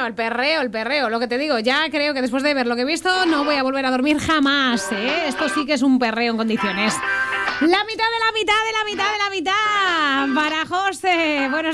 el perreo. Lo que te digo, ya creo que después de ver lo que he visto, no voy a volver a dormir jamás, ¿eh? Esto sí que es un perreo en condiciones. La mitad de la mitad de la mitad de la mitad para José. Buenos